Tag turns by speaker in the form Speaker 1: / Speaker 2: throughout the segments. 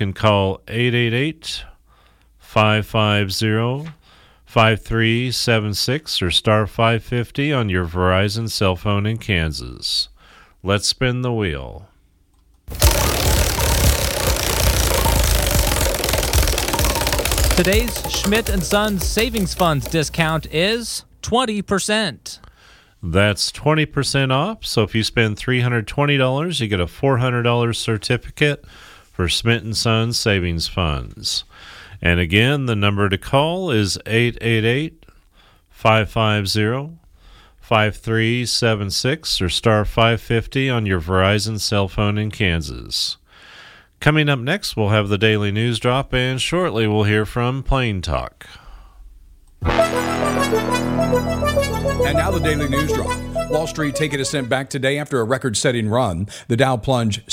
Speaker 1: can call 888-550-5376 or star 550 on your Verizon cell phone in Kansas. Let's spin the wheel.
Speaker 2: Today's Schmidt & Sons Savings Funds discount is 20%.
Speaker 1: That's 20% off. So if you spend $320, you get a $400 certificate for Schmidt & Sons Savings Funds. And again, the number to call is 888-550-5376 or star 550 on your Verizon cell phone in Kansas. Coming up next, we'll have the Daily News Drop, and shortly we'll hear from Plain Talk.
Speaker 3: And now the Daily News Drop. Wall Street taking a step back today after a record-setting run. The Dow plunged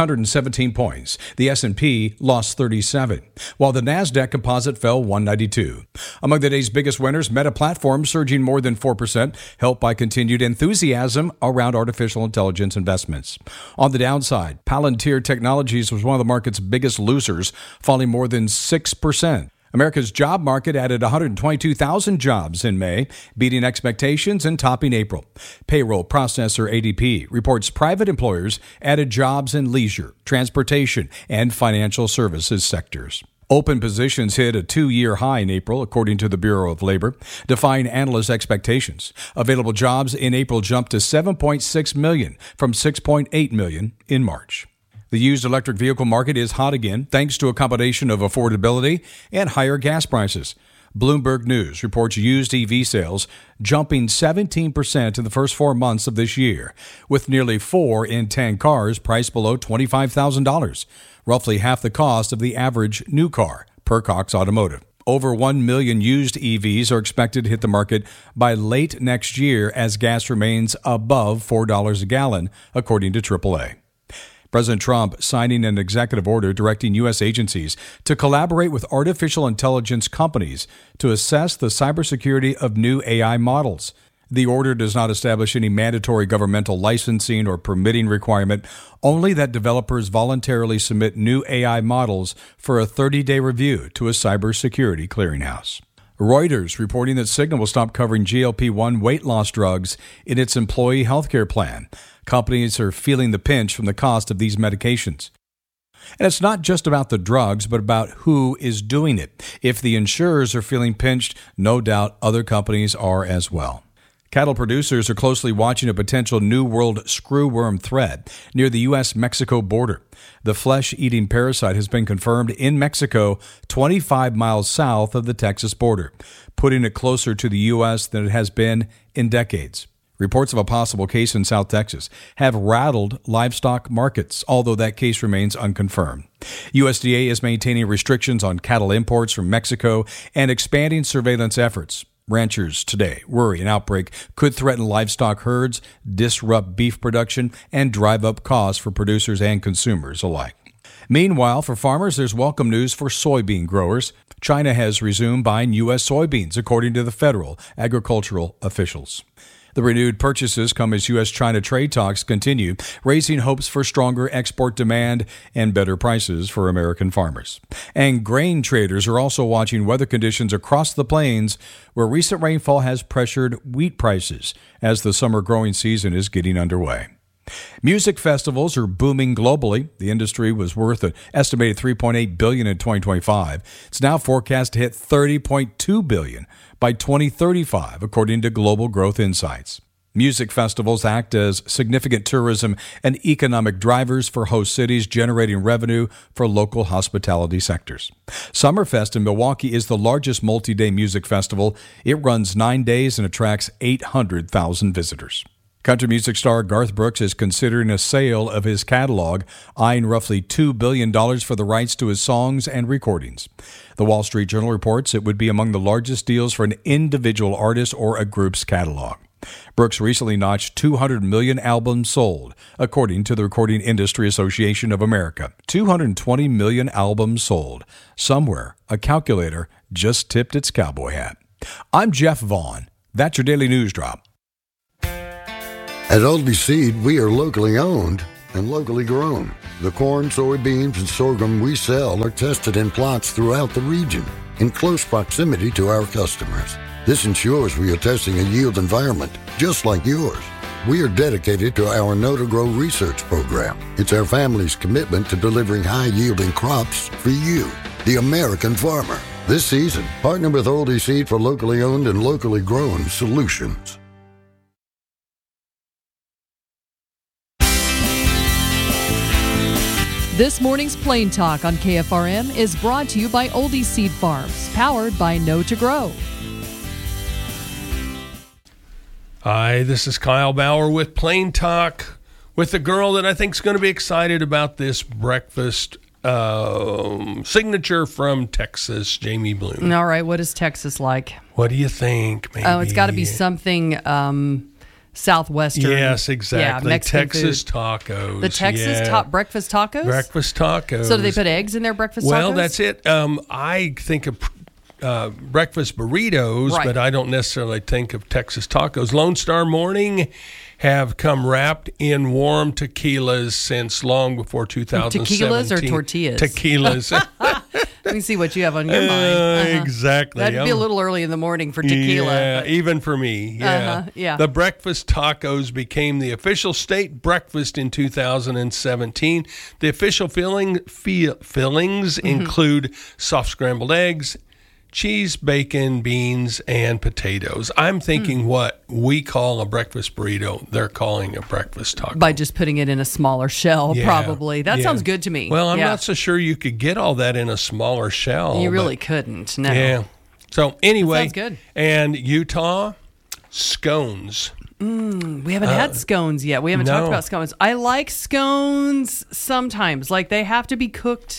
Speaker 3: 617 points. The S&P lost 37, while the Nasdaq Composite fell 192. Among the day's biggest winners, Meta Platforms surging more than 4%, helped by continued enthusiasm around artificial intelligence investments. On the downside, Palantir Technologies was one of the market's biggest losers, falling more than 6%. America's job market added 122,000 jobs in May, beating expectations and topping April. Payroll processor ADP reports private employers added jobs in leisure, transportation, and financial services sectors. Open positions hit a 2-year high in April, according to the Bureau of Labor, defying analyst expectations. Available jobs in April jumped to 7.6 million from 6.8 million in March. The used electric vehicle market is hot again, thanks to a combination of affordability and higher gas prices. Bloomberg News reports used EV sales jumping 17% in the first 4 months of this year, with nearly 4 in 10 cars priced below $25,000, roughly half the cost of the average new car, per Cox Automotive. Over 1 million used EVs are expected to hit the market by late next year as gas remains above $4 a gallon, according to AAA. President Trump signing an executive order directing U.S. agencies to collaborate with artificial intelligence companies to assess the cybersecurity of new AI models. The order does not establish any mandatory governmental licensing or permitting requirement, only that developers voluntarily submit new AI models for a 30-day review to a cybersecurity clearinghouse. Reuters reporting that Cigna will stop covering GLP-1 weight loss drugs in its employee health care plan. Companies are feeling the pinch from the cost of these medications. And it's not just about the drugs, but about who is doing it. If the insurers are feeling pinched, no doubt other companies are as well. Cattle producers are closely watching a potential New World screwworm threat near the U.S.-Mexico border. The flesh-eating parasite has been confirmed in Mexico, 25 miles south of the Texas border, putting it closer to the U.S. than it has been in decades. Reports of a possible case in South Texas have rattled livestock markets, although that case remains unconfirmed. USDA is maintaining restrictions on cattle imports from Mexico and expanding surveillance efforts. Ranchers today worry an outbreak could threaten livestock herds, disrupt beef production, and drive up costs for producers and consumers alike. Meanwhile, for farmers, there's welcome news for soybean growers. China has resumed buying U.S. soybeans, according to the federal agricultural officials. The renewed purchases come as U.S.-China trade talks continue, raising hopes for stronger export demand and better prices for American farmers. And grain traders are also watching weather conditions across the plains, where recent rainfall has pressured wheat prices as the summer growing season is getting underway. Music festivals are booming globally. The industry was worth an estimated $3.8 billion in 2025. It's now forecast to hit $30.2 billion by 2035, according to Global Growth Insights. Music festivals act as significant tourism and economic drivers for host cities, generating revenue for local hospitality sectors. Summerfest in Milwaukee is the largest multi-day music festival. It runs 9 days and attracts 800,000 visitors. Country music star Garth Brooks is considering a sale of his catalog, eyeing roughly $2 billion for the rights to his songs and recordings. The Wall Street Journal reports it would be among the largest deals for an individual artist or a group's catalog. Brooks recently notched 200 million albums sold, according to the Recording Industry Association of America. 220 million albums sold. Somewhere, a calculator just tipped its cowboy hat. I'm Jeff Vaughn. That's your Daily News Drop.
Speaker 4: At Oldie Seed, we are locally owned and locally grown. The corn, soybeans, and sorghum we sell are tested in plots throughout the region in close proximity to our customers. This ensures we are testing a yield environment just like yours. We are dedicated to our Know-to-Grow research program. It's our family's commitment to delivering high-yielding crops for you, the American farmer. This season, partner with Oldie Seed for locally owned and locally grown solutions.
Speaker 5: This morning's Plain Talk on KFRM is brought to you by Oldie Seed Farms, powered by Know-to-Grow.
Speaker 6: Hi, this is Kyle Bauer with Plain Talk with a girl that I think is going to be excited about this breakfast signature from Texas, Jamie Bloom.
Speaker 5: All right, what is Texas like?
Speaker 6: What do you think? Maybe?
Speaker 5: Oh, it's got to be something southwestern.
Speaker 6: Yes, exactly.
Speaker 5: Yeah, Mexican
Speaker 6: Texas
Speaker 5: food.
Speaker 6: tacos.
Speaker 5: The Texas breakfast tacos?
Speaker 6: Breakfast tacos.
Speaker 5: So do they put eggs in their breakfast tacos?
Speaker 6: Well, that's it. I think of breakfast burritos,
Speaker 5: right,
Speaker 6: but I don't necessarily think of Texas tacos. Lone Star Morning have come wrapped in warm tequilas since long before 2017.
Speaker 5: Tequilas or tortillas?
Speaker 6: Tequilas.
Speaker 5: Let me see what you have on your mind.
Speaker 6: Exactly.
Speaker 5: That'd be a little early in the morning for tequila.
Speaker 6: Yeah,
Speaker 5: but
Speaker 6: even for me. Yeah.
Speaker 5: Yeah.
Speaker 6: The breakfast tacos became the official state breakfast in 2017. The official fillings include soft scrambled eggs, cheese, bacon, beans, and potatoes. I'm thinking what we call a breakfast burrito, they're calling a breakfast taco.
Speaker 5: By just putting it in a smaller shell,
Speaker 6: Yeah,
Speaker 5: probably. That
Speaker 6: yeah.
Speaker 5: sounds good to me.
Speaker 6: Well, I'm not so sure you could get all that in a smaller shell.
Speaker 5: You really couldn't, no.
Speaker 6: Yeah. So anyway,
Speaker 5: sounds good.
Speaker 6: And Utah, scones.
Speaker 5: We haven't had scones yet. We haven't talked about scones. I like scones sometimes. Like, they have to be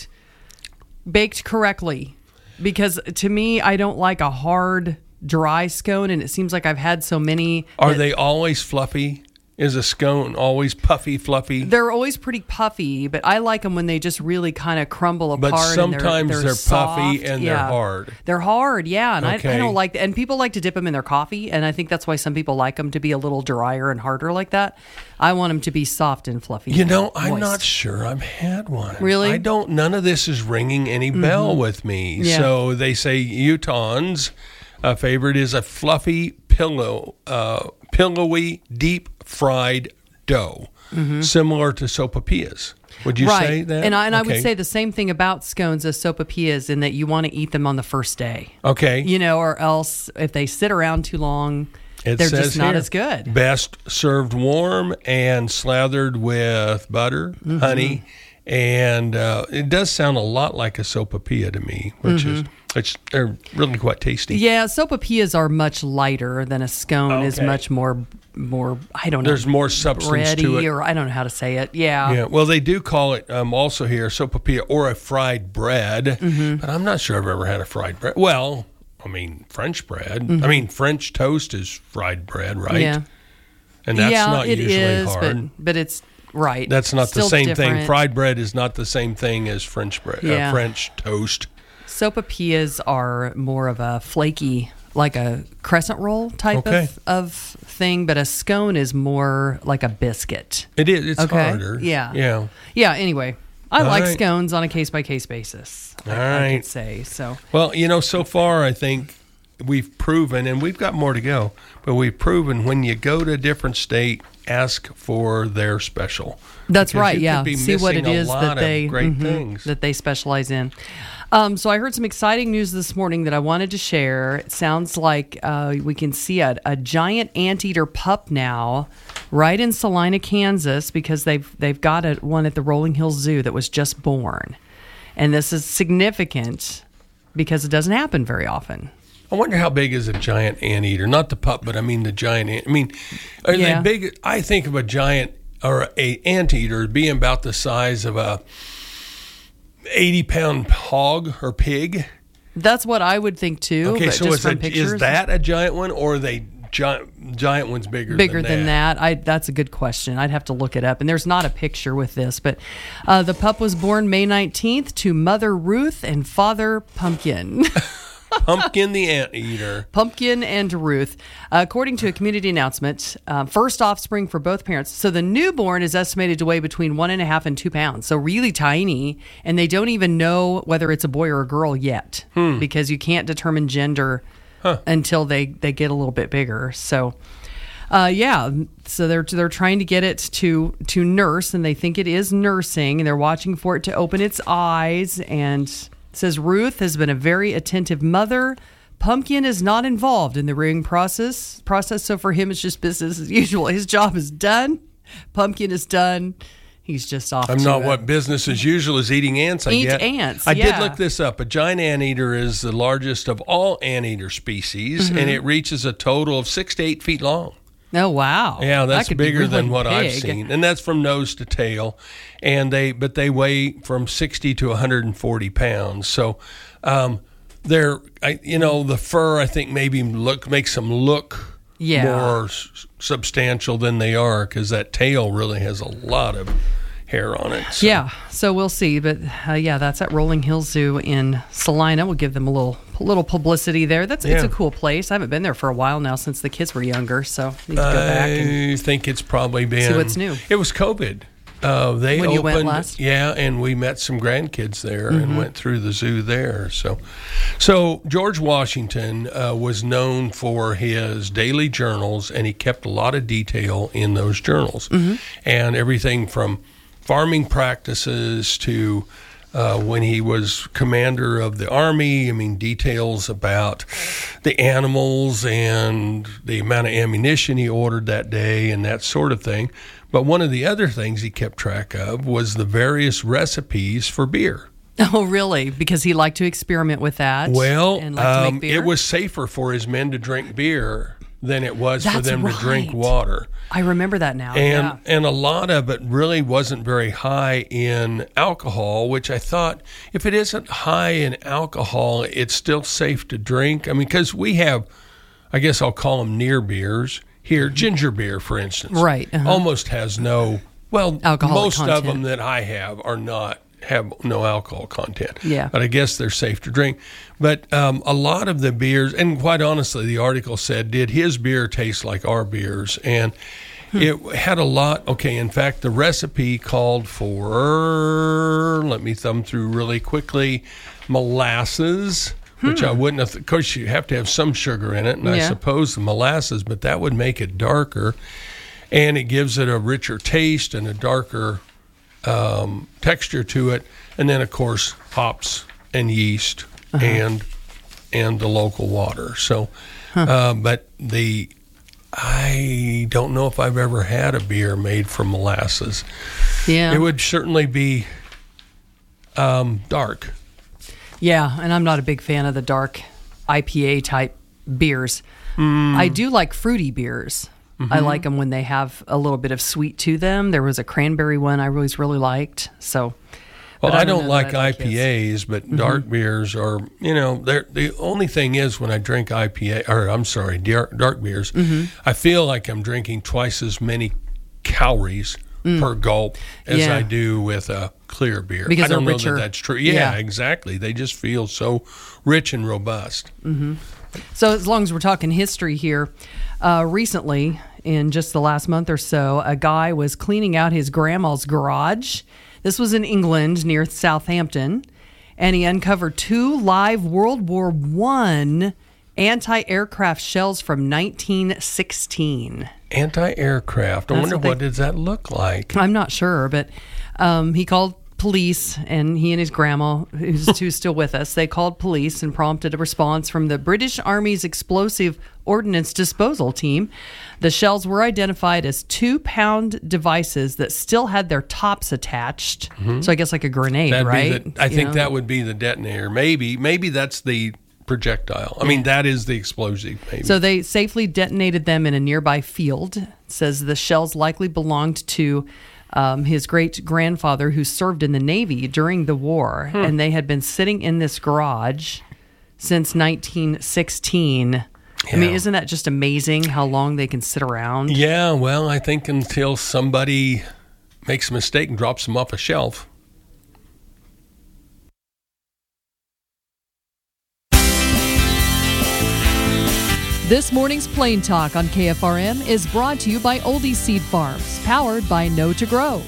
Speaker 5: baked correctly. Because to me, I don't like a hard, dry scone, and it seems like I've had so many.
Speaker 6: Are they always fluffy? Is a scone always puffy, fluffy?
Speaker 5: They're always pretty puffy, but I like them when they just really kind of crumble apart.
Speaker 6: But sometimes
Speaker 5: and
Speaker 6: they're
Speaker 5: soft.
Speaker 6: puffy and they're hard.
Speaker 5: They're hard, yeah. And
Speaker 6: Okay.
Speaker 5: I don't like that. And people like to dip them in their coffee, and I think that's why some people like them to be a little drier and harder like that. I want them to be soft and fluffy.
Speaker 6: You know, I'm
Speaker 5: moist.
Speaker 6: not sure I've had one.
Speaker 5: Really?
Speaker 6: None of this is ringing any bell with me.
Speaker 5: Yeah.
Speaker 6: So they say Utahns' favorite is a fluffy, pillowy, deep fried dough, similar to sopapillas. Would you say that?
Speaker 5: And I would say the same thing about scones as sopapillas, in that you want to eat them on the first day.
Speaker 6: Okay.
Speaker 5: You know, or else if they sit around too long,
Speaker 6: It
Speaker 5: they're
Speaker 6: says
Speaker 5: just not
Speaker 6: here,
Speaker 5: as good.
Speaker 6: Best served warm and slathered with butter, honey, and it does sound a lot like a sopapilla to me, which they're really quite tasty.
Speaker 5: Yeah, sopapillas are much lighter than a scone is much more, I don't know.
Speaker 6: There's more substance to
Speaker 5: bready,
Speaker 6: it.
Speaker 5: or I don't know how to say it. Yeah.
Speaker 6: Yeah, well, they do call it also here sopapilla or a fried bread, but I'm not sure I've ever had a fried bread. Well, I mean, French bread. I mean, French toast is fried bread, right?
Speaker 5: Yeah.
Speaker 6: And that's not
Speaker 5: it
Speaker 6: usually
Speaker 5: is,
Speaker 6: hard.
Speaker 5: but it's right.
Speaker 6: That's not the
Speaker 5: Still
Speaker 6: same thing.
Speaker 5: different.
Speaker 6: Fried bread is not the same thing as French bread.
Speaker 5: Yeah.
Speaker 6: French toast.
Speaker 5: Sopapillas are more of a flaky, like a crescent roll type of thing, but a scone is more like a biscuit.
Speaker 6: It is. It's harder.
Speaker 5: Yeah.
Speaker 6: Yeah.
Speaker 5: Yeah, anyway. I like
Speaker 6: right.
Speaker 5: scones on a case-by-case basis.
Speaker 6: All
Speaker 5: I
Speaker 6: right.
Speaker 5: could say, so.
Speaker 6: Well, you know, so far I think we've proven, and we've got more to go, but we've proven when you go to a different state, ask for their special.
Speaker 5: That's
Speaker 6: Because
Speaker 5: right,
Speaker 6: you
Speaker 5: yeah.
Speaker 6: could be
Speaker 5: See what it
Speaker 6: missing a
Speaker 5: is
Speaker 6: lot
Speaker 5: that
Speaker 6: of
Speaker 5: they
Speaker 6: great things.
Speaker 5: that they specialize in. So I heard some exciting news this morning that I wanted to share. It sounds like we can see a giant anteater pup now, right in Salina, Kansas, because they've got one at the Rolling Hills Zoo that was just born, and this is significant because it doesn't happen very often.
Speaker 6: I wonder how big is a giant anteater? Not the pup, but I mean the giant I mean, are
Speaker 5: Yeah.
Speaker 6: they big? I think of a giant or a anteater being about the size of a 80-pound hog or pig.
Speaker 5: That's what I would think too.
Speaker 6: Okay,
Speaker 5: but
Speaker 6: so
Speaker 5: just from
Speaker 6: is
Speaker 5: pictures.
Speaker 6: that a giant one, or are they giant one's bigger
Speaker 5: than that? That's a good question. I'd have to look it up. And there's not a picture with this, but the pup was born May 19th to Mother Ruth and Father Pumpkin.
Speaker 6: Pumpkin the anteater.
Speaker 5: Pumpkin and Ruth. According to a community announcement, first offspring for both parents. So the newborn is estimated to weigh between 1.5 and 2 pounds. So really tiny. And they don't even know whether it's a boy or a girl yet because you can't determine gender until they get a little bit bigger. So, so they're trying to get it to nurse, and they think it is nursing, and they're watching for it to open its eyes. And it says Ruth has been a very attentive mother. Pumpkin is not involved in the rearing process. So for him, it's just business as usual. His job is done. Pumpkin is done. He's just off.
Speaker 6: I'm not what business as usual is eating ants.
Speaker 5: Eat ants.
Speaker 6: I did look this up. A giant anteater is the largest of all anteater species, and it reaches a total of 6 to 8 feet long.
Speaker 5: Oh wow!
Speaker 6: Yeah, that's
Speaker 5: that could be
Speaker 6: bigger
Speaker 5: really
Speaker 6: than what I've
Speaker 5: big.
Speaker 6: seen, and that's from nose to tail. And they weigh from 60 to 140 pounds. So, the fur I think maybe makes them look more substantial than they are, because that tail really has a lot of hair on it. So.
Speaker 5: Yeah, so we'll see. But that's at Rolling Hills Zoo in Salina. We'll give them a little publicity there. It's a cool place. I haven't been there for a while now, since the kids were younger. So need to go back.
Speaker 6: I think it's probably been.
Speaker 5: See what's new.
Speaker 6: It was COVID. They
Speaker 5: when
Speaker 6: opened,
Speaker 5: you went last?
Speaker 6: Yeah, and we met some grandkids there and went through the zoo there. So George Washington was known for his daily journals, and he kept a lot of detail in those journals, and everything from farming practices to when he was commander of the army. I mean, details about the animals and the amount of ammunition he ordered that day and that sort of thing. But one of the other things he kept track of was the various recipes for beer.
Speaker 5: Oh, really? Because he liked to experiment with that.
Speaker 6: Well,
Speaker 5: and liked to make beer?
Speaker 6: It was safer for his men to drink beer than it was for
Speaker 5: That's
Speaker 6: them
Speaker 5: right.
Speaker 6: to drink water.
Speaker 5: I remember that now.
Speaker 6: And a lot of it really wasn't very high in alcohol, which I thought, if it isn't high in alcohol, it's still safe to drink. I mean, because we have, I guess I'll call them near beers here. Ginger beer, for instance,
Speaker 5: right?
Speaker 6: Almost has no,
Speaker 5: alcoholic
Speaker 6: most
Speaker 5: content.
Speaker 6: of them that I have have no alcohol content.
Speaker 5: Yeah.
Speaker 6: But I guess they're safe to drink. But a lot of the beers, and quite honestly, the article said, did his beer taste like our beers? And it had a lot. Okay, in fact, the recipe called for, let me thumb through really quickly, molasses, which I wouldn't have, of course, you have to have some sugar in it, and I suppose the molasses, but that would make it darker. And it gives it a richer taste and a darker texture to it, and then of course hops and yeast and the local water. So, but I don't know if I've ever had a beer made from molasses.
Speaker 5: Yeah,
Speaker 6: it would certainly be dark.
Speaker 5: Yeah, and I'm not a big fan of the dark IPA type beers. I do like fruity beers. I like them when they have a little bit of sweet to them. There was a cranberry one I always really liked. So,
Speaker 6: well, I don't like IPAs, but dark beers are, they're, the only thing is when I drink dark beers, I feel like I'm drinking twice as many calories per gulp as I do with a clear beer.
Speaker 5: Because
Speaker 6: I don't
Speaker 5: they're
Speaker 6: know
Speaker 5: richer.
Speaker 6: that that's true. Yeah, exactly. They just feel so rich and robust.
Speaker 5: So as long as we're talking history here, recently, in just the last month or so, a guy was cleaning out his grandma's garage. This was in England near Southampton, and he uncovered 2 live World War I anti-aircraft shells from 1916.
Speaker 6: Anti-aircraft. I wonder what does that look like?
Speaker 5: I'm not sure, but he called police, and he and his grandma, who's still with us, they called police and prompted a response from the British Army's Explosive Ordnance Disposal Team. The shells were identified as 2-pound devices that still had their tops attached. So I guess like a grenade, right?
Speaker 6: I think that would be the detonator. Maybe that's the projectile. I mean, that is the explosive. Maybe.
Speaker 5: So they safely detonated them in a nearby field. It says the shells likely belonged to his great-grandfather who served in the Navy during the war, and they had been sitting in this garage since 1916. Yeah. I mean, isn't that just amazing how long they can sit around?
Speaker 6: Yeah, well, I think until somebody makes a mistake and drops them off a shelf.
Speaker 7: This morning's Plain Talk on KFRM is brought to you by Oldie Seed Farms, powered by Know to Grow.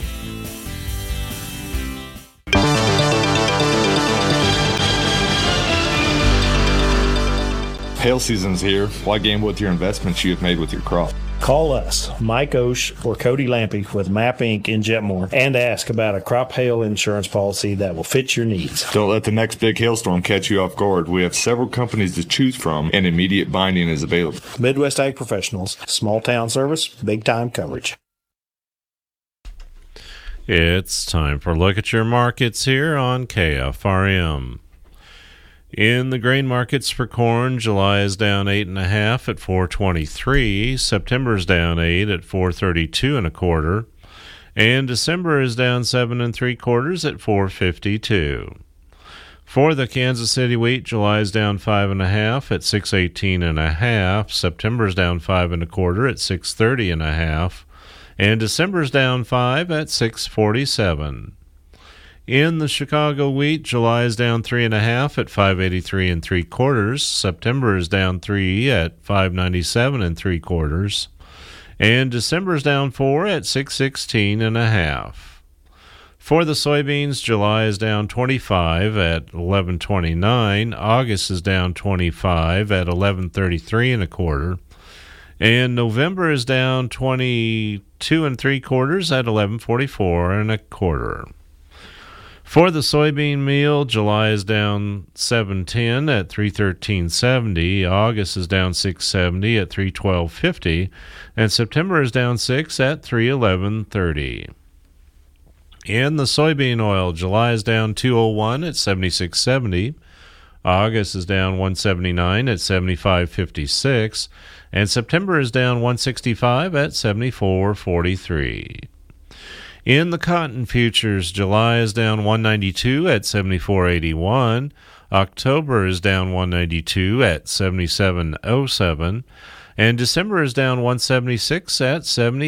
Speaker 8: Hail season's here. Why gamble with your investments you have made with your crop?
Speaker 9: Call us, Mike Osh or Cody Lampy with MAP Inc. in Jetmore, and ask about a crop hail insurance policy that will fit your needs.
Speaker 8: Don't let the next big hailstorm catch you off guard. We have several companies to choose from, and immediate binding is available.
Speaker 9: Midwest Ag Professionals, small town service, big time coverage.
Speaker 1: It's time for a look at your markets here on KFRM. In the grain markets for corn, July is down 8.5 at $4.23. September is down 8 at $4.32 1/4, and December is down 7 3/4 at $4.52. For the Kansas City wheat, July is down 5.5 at $6.18 1/2. September is down 5 1/4 at $6.30 1/2, and December is down 5 at $6.47. In the Chicago wheat, July is down 3.5 at $5.83 3/4. September is down 3 at $5.97 3/4, and December is down 4 at $6.16 1/2. For the soybeans, July is down 25 at $11.29. August is down 25 at $11.33 1/4, and November is down 22 3/4 at $11.44 1/4. For the soybean meal, July is down 7.10 at $313.70. August is down 6.70 at $312.50, and September is down 6 at $311.30. In the soybean oil, July is down 2.01 at $76.70. August is down 1.79 at $75.56, and September is down 1.65 at $74.43. In the cotton futures, July is down 192 at 74.81. October is down 192 at 77.07, and December is down 176 at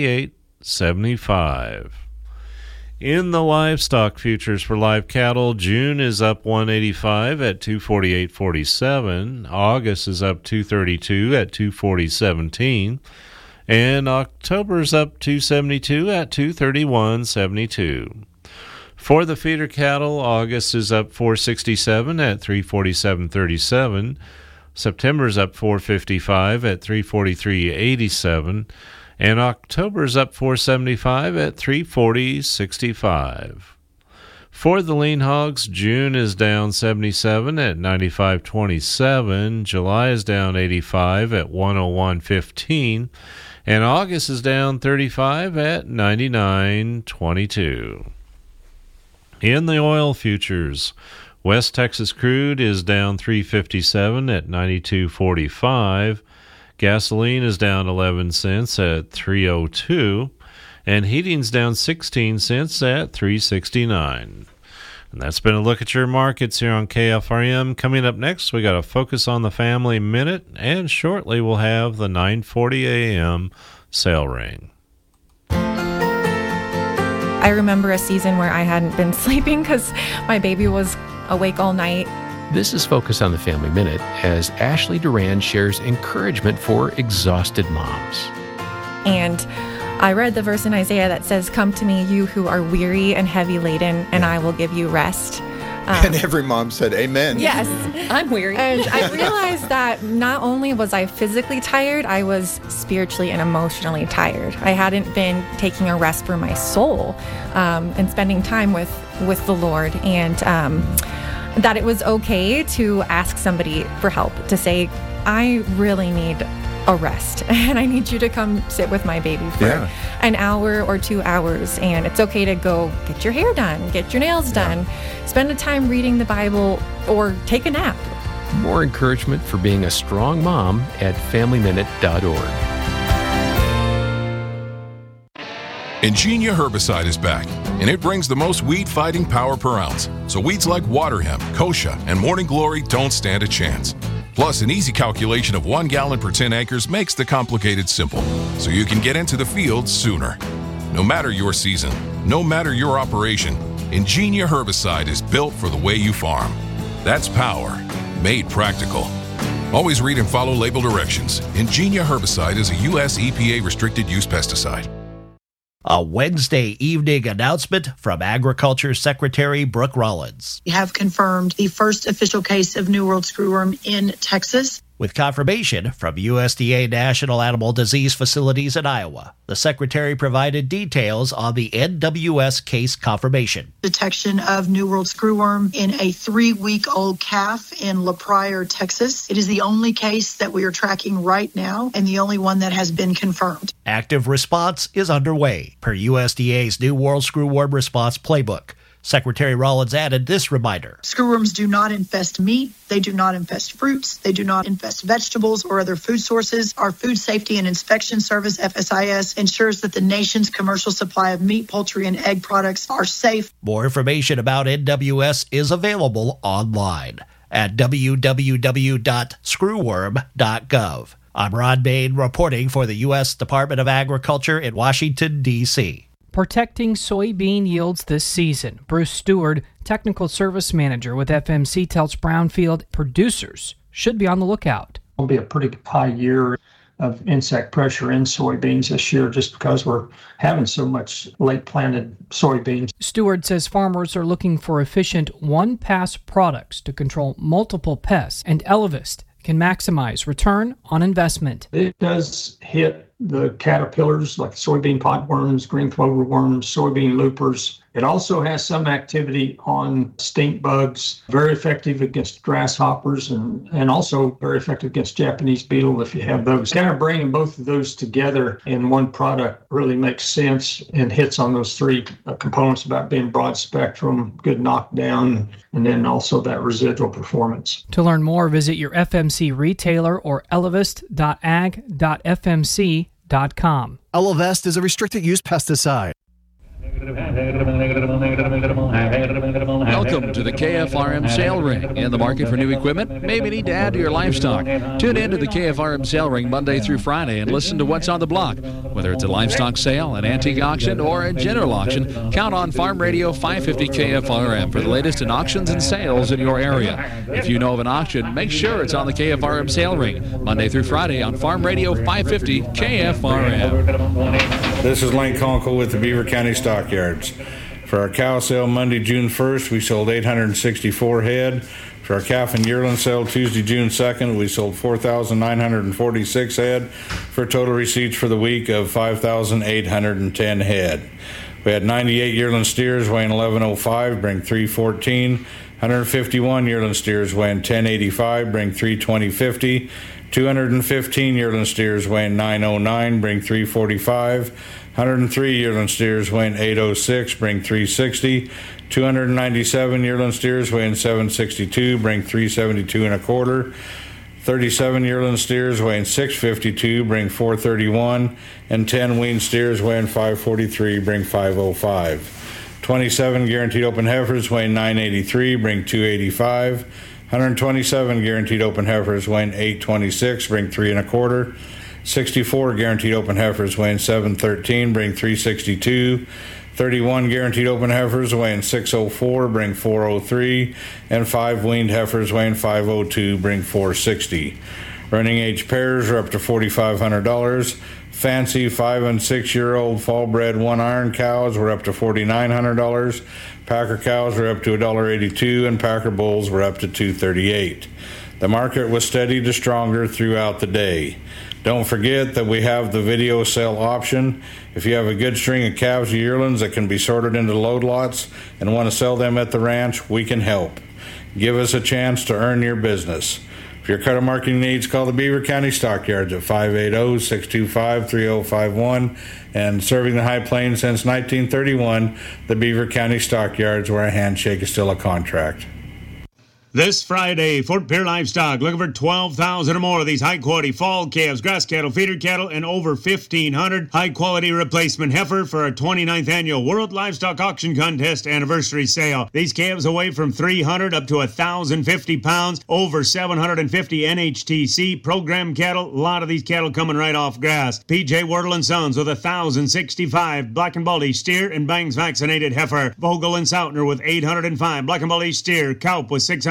Speaker 1: 78.75. In the livestock futures for live cattle, June is up 185 at 248.47. August is up 232 at 240.17. And October's up 272 at 231.72. For the feeder cattle, August is up 467 at 347.37. September's up 455 at 343.87. And October's up 475 at 340.65. For the lean hogs, June is down 77 at 95.27. July is down 85 at 101.15. And August is down 35 at 99.22. In the oil futures, West Texas crude is down 357 at 92.45. Gasoline is down 11 cents at 3.02. And heating's down 16 cents at 3.69. And that's been a look at your markets here on KFRM. Coming up next, we got a Focus on the Family Minute, and shortly we'll have the 9:40 a.m. sale ring.
Speaker 10: I remember a season where I hadn't been sleeping because my baby was awake all night.
Speaker 11: This is Focus on the Family Minute as Ashley Duran shares encouragement for exhausted moms.
Speaker 10: And I read the verse in Isaiah that says, "Come to me, you who are weary and heavy laden, and I will give you rest."
Speaker 12: And every mom said, amen.
Speaker 10: Yes, I'm weary. And I realized that not only was I physically tired, I was spiritually and emotionally tired. I hadn't been taking a rest for my soul and spending time with the Lord. And that it was okay to ask somebody for help, to say, I really need a rest and I need you to come sit with my baby for an hour or 2 hours, and it's okay to go get your hair done, get your nails done, spend a time reading the Bible, or take a nap.
Speaker 11: More encouragement for being a strong mom at FamilyMinute.org.
Speaker 13: Ingenia herbicide is back, and it brings the most weed-fighting power per ounce. So weeds like water hemp, kochia, and morning glory don't stand a chance. Plus, an easy calculation of 1 gallon per 10 acres makes the complicated simple, so you can get into the field sooner. No matter your season, no matter your operation, Ingenia herbicide is built for the way you farm. That's power, made practical. Always read and follow label directions. Ingenia herbicide is a U.S. EPA restricted use pesticide.
Speaker 14: A Wednesday evening announcement from Agriculture Secretary Brooke Rollins.
Speaker 15: We have confirmed the first official case of New World screwworm in Texas.
Speaker 14: With confirmation from USDA National Animal Disease Facilities in Iowa, the Secretary provided details on the NWS case confirmation.
Speaker 15: Detection of New World screwworm in a 3-week-old calf in La Pryor, Texas. It is the only case that we are tracking right now and the only one that has been confirmed.
Speaker 14: Active response is underway per USDA's New World Screwworm Response Playbook. Secretary Rollins added this reminder.
Speaker 15: Screwworms do not infest meat. They do not infest fruits. They do not infest vegetables or other food sources. Our Food Safety and Inspection Service, FSIS, ensures that the nation's commercial supply of meat, poultry, and egg products are safe.
Speaker 14: More information about NWS is available online at www.screwworm.gov. I'm Ron Bain reporting for the U.S. Department of Agriculture in Washington, D.C.
Speaker 16: Protecting soybean yields this season. Bruce Stewart, Technical Service Manager with FMC, tells Brownfield producers should be on the lookout.
Speaker 17: It'll be a pretty high year of insect pressure in soybeans this year just because we're having so much late planted soybeans.
Speaker 16: Stewart says farmers are looking for efficient one-pass products to control multiple pests, and Elevest can maximize return on investment.
Speaker 17: It does hit the caterpillars like soybean potworms, green clover worms, soybean loopers. It also has some activity on stink bugs, very effective against grasshoppers and also very effective against Japanese beetle if you have those. Kind of bringing both of those together in one product really makes sense and hits on those three components about being broad spectrum, good knockdown, and then also that residual performance.
Speaker 16: To learn more, visit your FMC retailer or elevest.ag.fmc.com.
Speaker 18: Elevest is a restricted use pesticide.
Speaker 19: Welcome to the KFRM Sale Ring. In the market for new equipment? Maybe need to add to your livestock. Tune in to the KFRM Sale Ring Monday through Friday and listen to what's on the block. Whether it's a livestock sale, an antique auction, or a general auction, count on Farm Radio 550 KFRM for the latest in auctions and sales in your area. If you know of an auction, make sure it's on the KFRM Sale Ring Monday through Friday on Farm Radio 550 KFRM.
Speaker 20: This is Lane Conkle with the Beaver County Stockyards. For our cow sale Monday, June 1st, we sold 864 head. For our calf and yearling sale Tuesday, June 2nd, we sold 4,946 head for total receipts for the week of 5,810 head. We had 98 yearling steers weighing 1105, bring 314. 151 yearling steers weighing 1085, bring 320.50. 215 yearling steers weighing 909, bring 345. 103 yearling steers weighing 806, bring 360. 297 yearling steers weighing 762, bring 372 and a quarter. 37 yearling steers weighing 652, bring 431, and 10 weaned steers weighing 543, bring 505. 27 guaranteed open heifers weighing 983, bring 285. 127 guaranteed open heifers weighing 826, bring 3 and a quarter. 64 guaranteed open heifers weighing 713, bring 362. 31 guaranteed open heifers weighing 604, bring 403, and 5 weaned heifers weighing 502, bring 460. Running age pairs are up to $4,500. Fancy 5 and 6 year old fall bred one iron cows were up to $4,900. Packer cows were up to $1.82, and Packer bulls were up to $2.38. The market was steady to stronger throughout the day. Don't forget that we have the video sale option. If you have a good string of calves or yearlings that can be sorted into load lots and want to sell them at the ranch, we can help. Give us a chance to earn your business. For your cattle marketing needs, call the Beaver County Stockyards at 580-625-3051. And serving the High Plains since 1931, the Beaver County Stockyards, where a handshake is still a contract.
Speaker 21: This Friday, Fort Pierre Livestock looking for 12,000 or more of these high-quality fall calves, grass cattle, feeder cattle, and over 1,500 high-quality replacement heifer for our 29th annual World Livestock Auction Contest anniversary sale. These calves weigh from 300 up to 1,050 pounds, over 750 NHTC program cattle. A lot of these cattle coming right off grass. PJ Wardle & Sons with 1,065 Black and Baldy steer and bangs vaccinated heifer. Vogel & Sautner with 805 Black and Baldy steer. Kaup with 600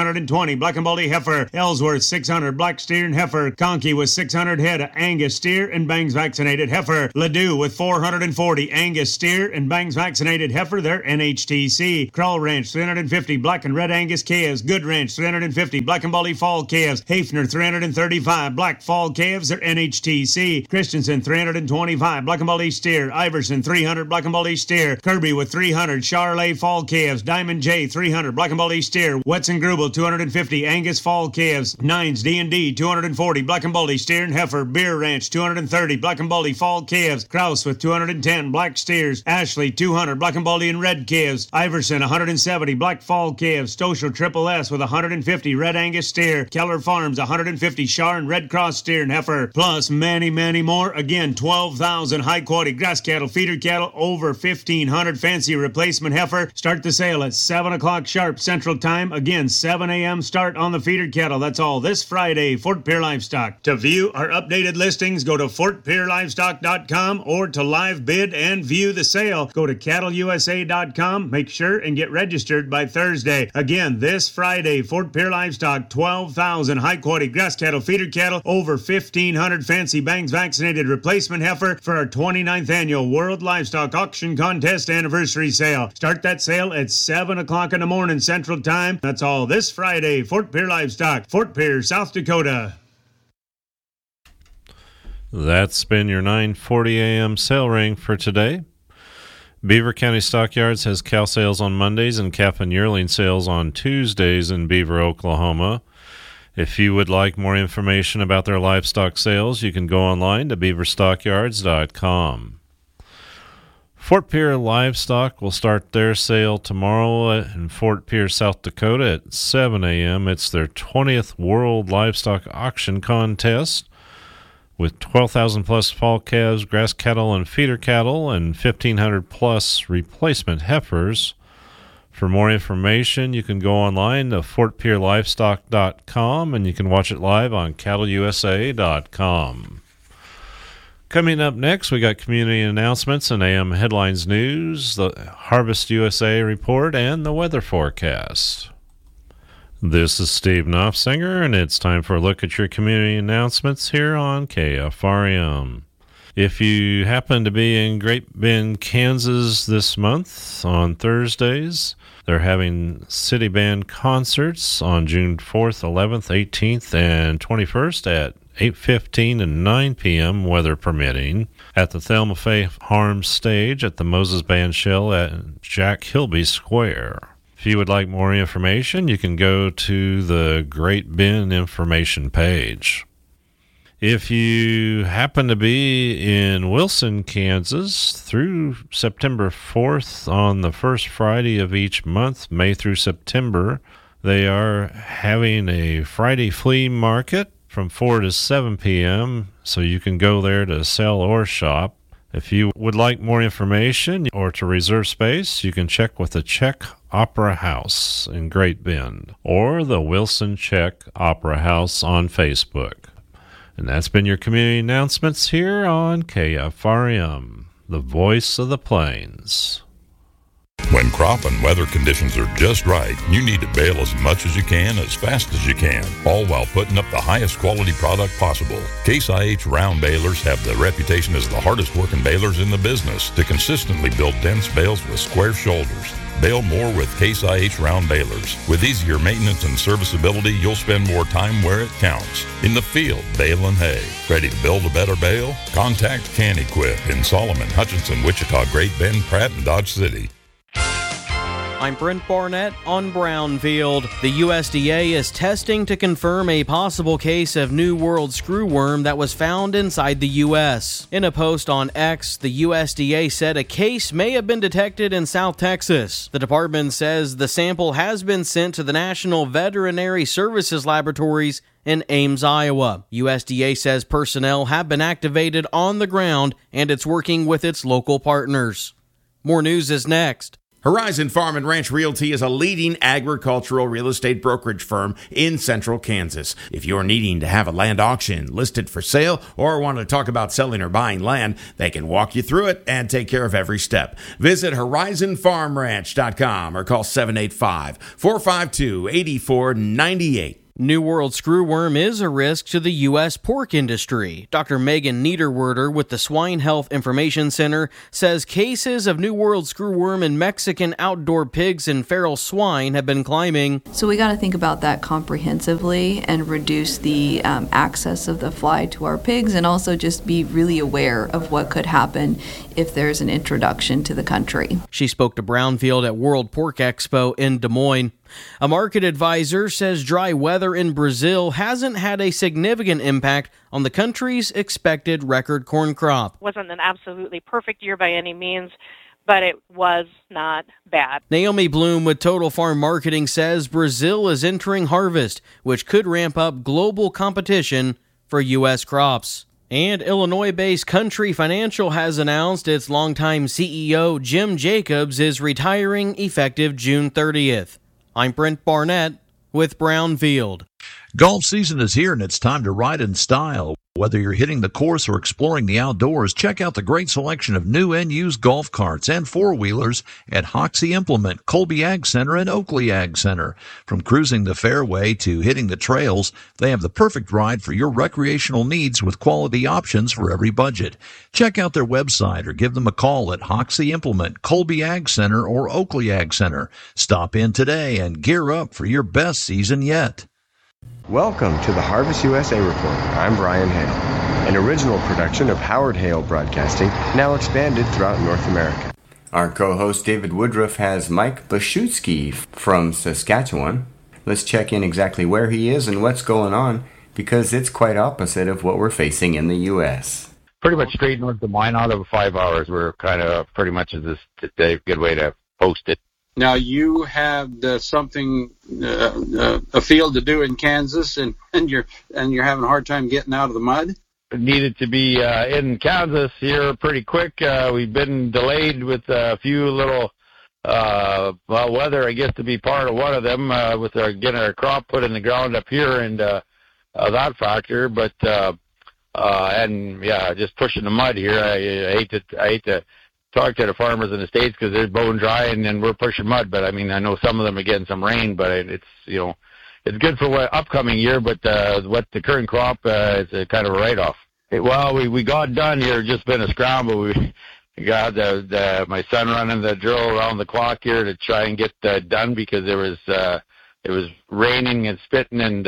Speaker 21: 620. Black and Baldy heifer. Ellsworth 600. Black steer and heifer. Conkey with 600 head of Angus steer and Bangs vaccinated heifer. Ladue with 440 Angus steer and Bangs vaccinated heifer. They're NHTC. Crawl Ranch 350. Black and red Angus calves. Good Ranch 350. Black and Baldy fall calves. Hafner 335. Black fall calves. They're NHTC. Christensen 325. Black and Baldy steer. Iverson 300. Black and Baldy steer. Kirby with 300. Charolais fall calves. Diamond J 300. Black and Baldy steer. Wetson Grubel 250. Angus fall calves. Nines D&D 240. Black and Baldy steer and heifer. Beer Ranch 230. Black and Baldy fall calves. Kraus with 210. Black steers. Ashley 200. Black and Baldy and red calves. Iverson 170. Black fall calves. Stoschel Triple S with 150. Red Angus steer. Keller Farms 150. Char and Red Cross steer and heifer. Plus many, many more. Again, 12,000 high quality grass cattle, feeder cattle, over 1,500 fancy replacement heifer. Start the sale at 7 o'clock sharp Central Time. Again, 7 a.m. start on the feeder cattle. That's all this Friday, Fort Pierre Livestock. To view our updated listings, go to FortPierreLivestock.com, or to live bid and view the sale, go to CattleUSA.com. Make sure and get registered by Thursday. Again, this Friday, Fort Pierre Livestock, 12,000 high quality grass cattle, feeder cattle, over 1,500 fancy Bangs vaccinated replacement heifer for our 29th annual World Livestock Auction Contest anniversary sale. Start that sale at 7 o'clock in the morning Central Time. That's all this Friday, Fort Pierre Livestock, Fort Pierre, South Dakota.
Speaker 1: That's been your 9:40 a.m. sale ring for today. Beaver County Stockyards has cow sales on Mondays and calf and yearling sales on Tuesdays in Beaver, Oklahoma. If you would like more information about their livestock sales, you can go online to beaverstockyards.com. Fort Pierre Livestock will start their sale tomorrow in Fort Pierre, South Dakota at 7 a.m. It's their 20th World Livestock Auction Contest with 12,000 plus fall calves, grass cattle, and feeder cattle, and 1,500 plus replacement heifers. For more information, you can go online to FortPierreLivestock.com, and you can watch it live on CattleUSA.com. Coming up next, we got community announcements and AM Headlines News, the Harvest USA report, and the weather forecast. This is Steve Knopfsinger, and it's time for a look at your community announcements here on KFRM. If you happen to be in Great Bend, Kansas this month on Thursdays, they're having city band concerts on June 4th, 11th, 18th, and 21st at 8:15 and 9 p.m., weather permitting, at the Thelma Faye Harms stage at the Moses Band Shell at Jack Hilby Square. If you would like more information, you can go to the Great Bend information page. If you happen to be in Wilson, Kansas, through September 4th on the first Friday of each month, May through September, they are having a Friday flea market from 4 to 7 p.m., so you can go there to sell or shop. If you would like more information or to reserve space, you can check with the Czech Opera House in Great Bend or the Wilson Czech Opera House on Facebook. And that's been your community announcements here on KFRM, the voice of the plains.
Speaker 2: When crop and weather conditions are just right, you need to bale as much as you can, as fast as you can, all while putting up the highest quality product possible. Case IH round balers have the reputation as the hardest working balers in the business to consistently build dense bales with square shoulders. Bale more with Case IH round balers. With easier maintenance and serviceability, you'll spend more time where it counts. In the field, baling hay. Ready to build a better bale? Contact Can-Equip in Solomon, Hutchinson, Wichita, Great Bend, Pratt, and Dodge City.
Speaker 22: I'm Brent Barnett on Brownfield. The USDA is testing to confirm a possible case of New World screwworm that was found inside the U.S. In a post on X, the USDA said a case may have been detected in South Texas. The department says the sample has been sent to the National Veterinary Services Laboratories in Ames, Iowa. USDA says personnel have been activated on the ground and it's working with its local partners. More news is next.
Speaker 3: Horizon Farm and Ranch Realty is a leading agricultural real estate brokerage firm in central Kansas. If you're needing to have a land auction listed for sale or want to talk about selling or buying land, they can walk you through it and take care of every step. Visit horizonfarmranch.com or call 785-452-8498.
Speaker 22: New World screwworm is a risk to the U.S. pork industry. Dr. Megan Niederwerder with the Swine Health Information Center says cases of New World screwworm in Mexican outdoor pigs and feral swine have been climbing.
Speaker 4: So we got to think about that comprehensively and reduce the access of the fly to our pigs, and also just be really aware of what could happen if there's an introduction to the country.
Speaker 22: She spoke to Brownfield at World Pork Expo in Des Moines. A market advisor says dry weather in Brazil hasn't had a significant impact on the country's expected record corn crop.
Speaker 23: It wasn't an absolutely perfect year by any means, but it was not bad.
Speaker 22: Naomi Bloom with Total Farm Marketing says Brazil is entering harvest, which could ramp up global competition for U.S. crops. And Illinois-based Country Financial has announced its longtime CEO, Jim Jacobs, is retiring effective June 30th. I'm Brent Barnett with Brownfield.
Speaker 24: Golf season is here, and it's time to ride in style. Whether you're hitting the course or exploring the outdoors, check out the great selection of new and used golf carts and four-wheelers at Hoxie Implement, Colby Ag Center, and Oakley Ag Center. From cruising the fairway to hitting the trails, they have the perfect ride for your recreational needs with quality options for every budget. Check out their website or give them a call at Hoxie Implement, Colby Ag Center, or Oakley Ag Center. Stop in today and gear up for your best season yet.
Speaker 25: Welcome to the Harvest USA Report. I'm Brian Hale, an original production of Howard Hale Broadcasting, now expanded throughout North America.
Speaker 26: Our co-host David Woodruff has Mike Bashutsky from Saskatchewan. Let's check in exactly where he is and what's going on, because it's quite opposite of what we're facing in the U.S.
Speaker 27: Pretty much straight north of mine out of 5 hours. We're kind of pretty much a good way to post it.
Speaker 28: Now, you had something, a field to do in Kansas, and you're having a hard time getting out of the mud?
Speaker 27: It needed to be in Kansas here pretty quick. We've been delayed with a few little, weather, I guess, to be part of one of them, with getting our crop put in the ground up here and that factor. But, just pushing the mud here. I hate to talk to the farmers in the States because they're bone dry and we're pushing mud. But I mean, I know some of them are getting some rain, but it's good for what upcoming year. But what the current crop is a kind of a write-off. We got done here. Just been a scramble. We got my son running the drill around the clock here to try and get done because it was raining and spitting and.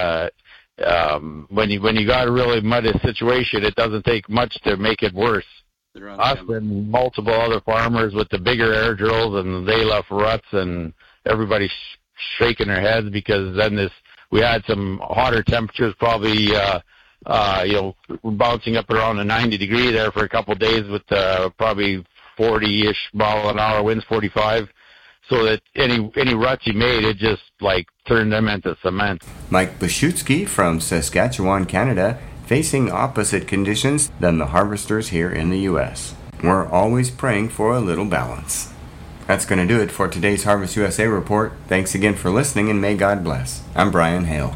Speaker 27: When you got a really muddy situation, it doesn't take much to make it worse. Us and multiple other farmers with the bigger air drills, and they left ruts, and everybody's shaking their heads because then we had some hotter temperatures, probably bouncing up around the 90 degree there for a couple of days with probably 40-ish mile an hour winds, 45. So that any ruts you made, it just turned them into cement.
Speaker 26: Mike Bashutsky from Saskatchewan, Canada, facing opposite conditions than the harvesters here in the U.S. We're always praying for a little balance. That's going to do it for today's Harvest USA Report. Thanks again for listening, and may God bless. I'm Brian Hale.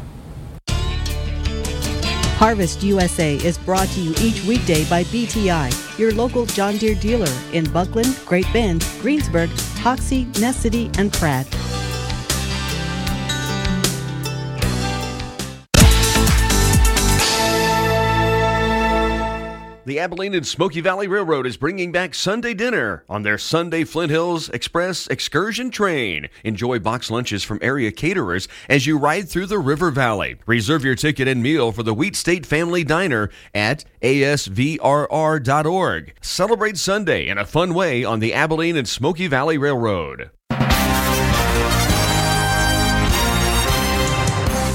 Speaker 29: Harvest USA is brought to you each weekday by BTI, your local John Deere dealer in Buckland, Great Bend, Greensburg, Hoxie, Ness City, and Pratt.
Speaker 30: The Abilene and Smoky Valley Railroad is bringing back Sunday dinner on their Sunday Flint Hills Express excursion train. Enjoy box lunches from area caterers as you ride through the River Valley. Reserve your ticket and meal for the Wheat State Family Diner at asvrr.org. Celebrate Sunday in a fun way on the Abilene and Smoky Valley Railroad.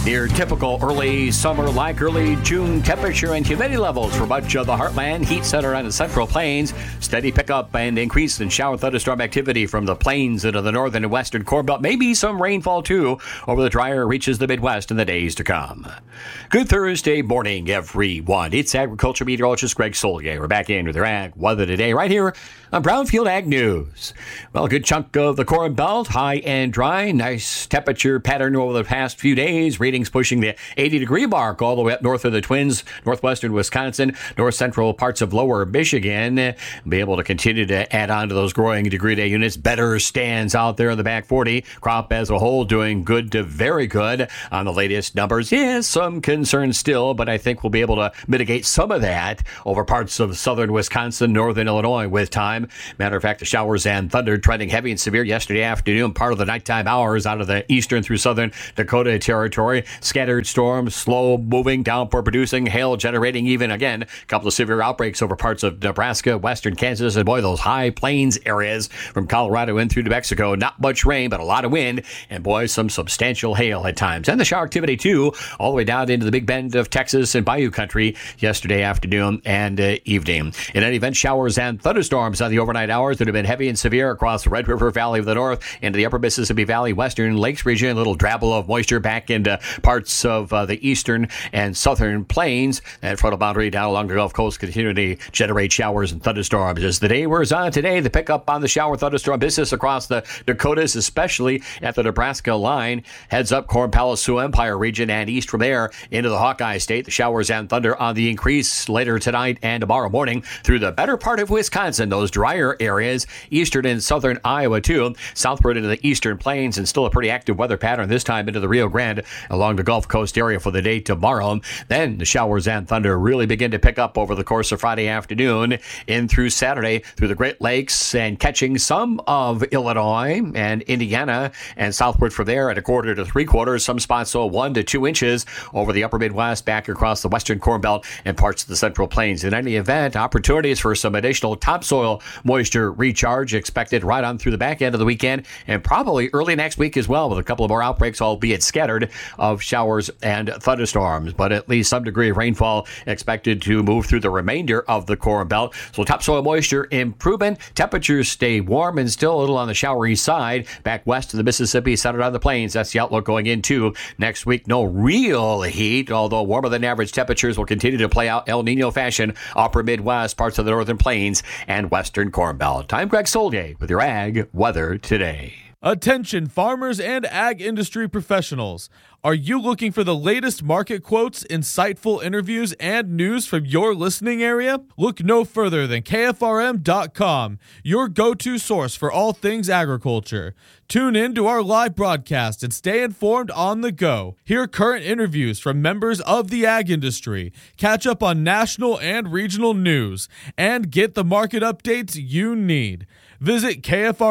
Speaker 5: Near typical early summer like early June temperature and humidity levels for much of the heartland. Heat center on the central plains. Steady pickup and increase in shower thunderstorm activity from the plains into the northern and western Corn Belt. Maybe some rainfall too over the drier reaches the Midwest in the days to come. Good Thursday morning, everyone. It's agriculture meteorologist Greg Solier. We're back in with your ag weather today right here on Brownfield Ag News. Well, a good chunk of the Corn Belt, high and dry. Nice temperature pattern over the past few days. Readings pushing the 80-degree mark all the way up north of the Twins, northwestern Wisconsin, north central parts of lower Michigan. Be able to continue to add on to those growing degree day units. Better stands out there in the back 40. Crop as a whole doing good to very good on the latest numbers. Yes, some concern still, but I think we'll be able to mitigate some of that over parts of southern Wisconsin, northern Illinois with time. Matter of fact, the showers and thunder trending heavy and severe yesterday afternoon, part of the nighttime hours out of the eastern through southern Dakota territory. Scattered storms, slow moving, downpour producing, hail generating even again. A couple of severe outbreaks over parts of Nebraska, western Kansas, and boy, those high plains areas from Colorado in through New Mexico. Not much rain, but a lot of wind, and boy, some substantial hail at times. And the shower activity too, all the way down into the Big Bend of Texas and Bayou country yesterday afternoon and evening. In any event, showers and thunderstorms on the overnight hours that have been heavy and severe across the Red River Valley of the North into the upper Mississippi Valley, western Lakes region. A little drabble of moisture back into parts of the eastern and southern plains. And frontal boundary down along the Gulf Coast continue to generate showers and thunderstorms. As the day wears on today, the pickup on the shower thunderstorm business across the Dakotas, especially at the Nebraska line, heads up Corn Palace, Sioux Empire region, and east from there into the Hawkeye State. The showers and thunder on the increase later tonight and tomorrow morning through the better part of Wisconsin, those drier areas, eastern and southern Iowa too, southward into the eastern plains, and still a pretty active weather pattern this time into the Rio Grande along the Gulf Coast area for the day tomorrow. Then the showers and thunder really begin to pick up over the course of Friday afternoon in through Saturday through the Great Lakes and catching some of Illinois and Indiana and southward from there at 1/4 to 3/4. Some spots so 1 to 2 inches over the upper Midwest back across the western Corn Belt and parts of the central plains. In any event, opportunities for some additional topsoil moisture recharge expected right on through the back end of the weekend and probably early next week as well, with a couple of more outbreaks, albeit scattered, of showers and thunderstorms. But at least some degree of rainfall expected to move through the remainder of the Corn Belt. So topsoil moisture improvement. Temperatures stay warm and still a little on the showery side back west of the Mississippi, centered on the plains. That's the outlook going into next week. No real heat, although warmer than average temperatures will continue to play out El Nino fashion upper Midwest, parts of the northern plains, and western Corn Belt. I'm Greg Solier with your ag weather today.
Speaker 6: Attention farmers and ag industry professionals. Are you looking for the latest market quotes, insightful interviews, and news from your listening area? Look no further than KFRM.com, your go-to source for all things agriculture. Tune in to our live broadcast and stay informed on the go. Hear current interviews from members of the ag industry, catch up on national and regional news, and get the market updates you need. Visit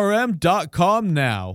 Speaker 6: KFRM.com now.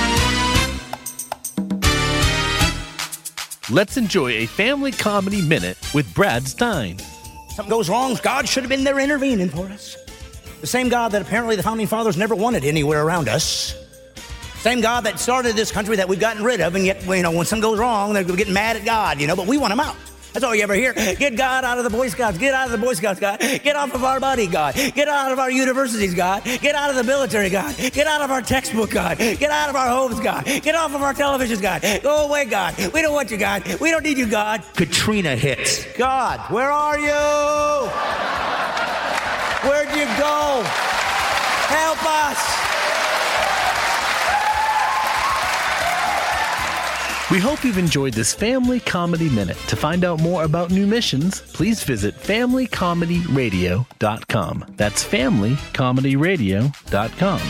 Speaker 7: Let's enjoy a family comedy minute with Brad Stein.
Speaker 8: Something goes wrong, God should have been there intervening for us. The same God that apparently the Founding Fathers never wanted anywhere around us. Same God that started this country that we've gotten rid of, and yet, when something goes wrong, they're getting mad at God, but we want him out. That's all you ever hear. Get God out of the Boy Scouts. Get out of the Boy Scouts, God. Get off of our body, God. Get out of our universities, God. Get out of the military, God. Get out of our textbook, God. Get out of our homes, God. Get off of our televisions, God. Go away, God. We don't want you, God. We don't need you, God. Katrina hits. God, where are you? Where'd you go? Help us.
Speaker 7: We hope you've enjoyed this Family Comedy Minute. To find out more about new missions, please visit FamilyComedyRadio.com. That's FamilyComedyRadio.com.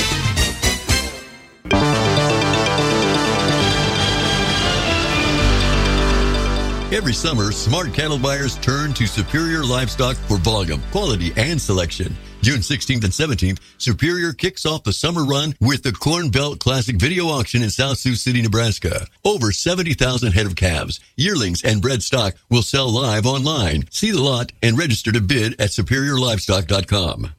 Speaker 9: Every summer, smart cattle buyers turn to Superior Livestock for volume, quality, and selection. June 16th and 17th, Superior kicks off the summer run with the Corn Belt Classic Video Auction in South Sioux City, Nebraska. Over 70,000 head of calves, yearlings, and bred stock will sell live online. See the lot and register to bid at SuperiorLivestock.com.